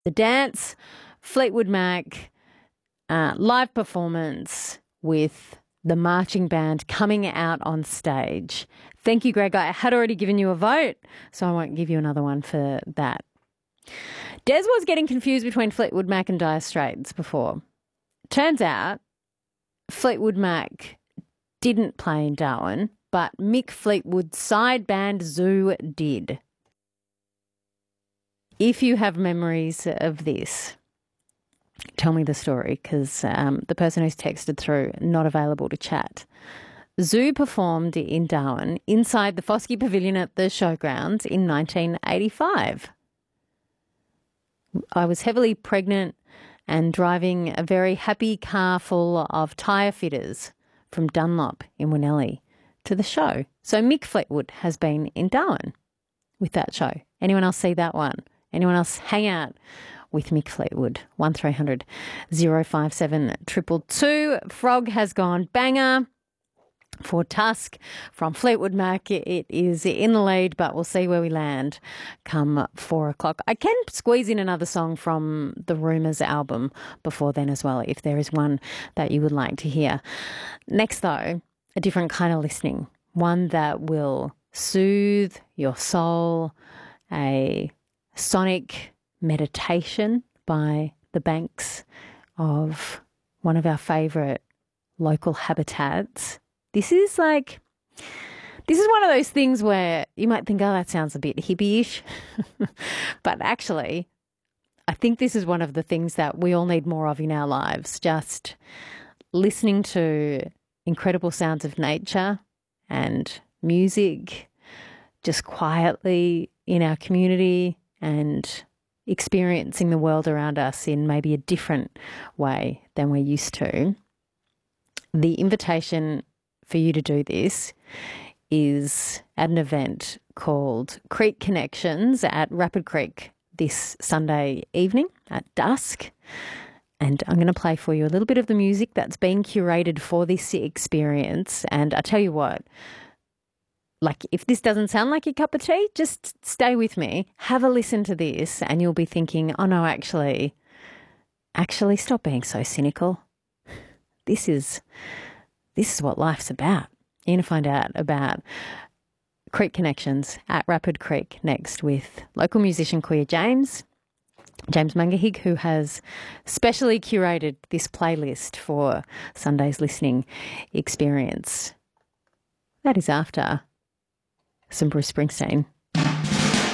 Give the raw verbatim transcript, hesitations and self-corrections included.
The dance, Fleetwood Mac, uh, live performance with the marching band coming out on stage. Thank you, Greg. I had already given you a vote, so I won't give you another one for that. Des was getting confused between Fleetwood Mac and Dire Straits before. Turns out Fleetwood Mac didn't play in Darwin, but Mick Fleetwood's side band Zoo did. If you have memories of this, tell me the story, because um, the person who's texted through, not available to chat. Zoo performed in Darwin inside the Foskey Pavilion at the Showgrounds in nineteen eighty-five. I was heavily pregnant and driving a very happy car full of tyre fitters from Dunlop in Winnellie to the show. So Mick Fleetwood has been in Darwin with that show. Anyone else see that one? Anyone else hang out with Mick Fleetwood? one three hundred oh five seven two two two. Frog has gone banger for Tusk from Fleetwood Mac. It is in the lead, but we'll see where we land come four o'clock. I can squeeze in another song from the Rumours album before then as well, if there is one that you would like to hear. Next, though, a different kind of listening, one that will soothe your soul, a sonic meditation by the banks of one of our favourite local habitats. This is like, this is one of those things where you might think, oh, that sounds a bit hippie-ish. But actually, I think this is one of the things that we all need more of in our lives, just listening to incredible sounds of nature and music, just quietly in our community and experiencing the world around us in maybe a different way than we're used to. The invitation for you to do this is at an event called Creek Connections at Rapid Creek this Sunday evening at dusk. And I'm going to play for you a little bit of the music that's been curated for this experience. And I tell you what, like, if this doesn't sound like your cup of tea, just stay with me, have a listen to this, and you'll be thinking, oh no, actually, actually stop being so cynical. This is, this is what life's about. You're going to find out about Creek Connections at Rapid Creek next with local musician Queer James, James Mangahig, who has specially curated this playlist for Sunday's listening experience. That is after some Bruce Springsteen.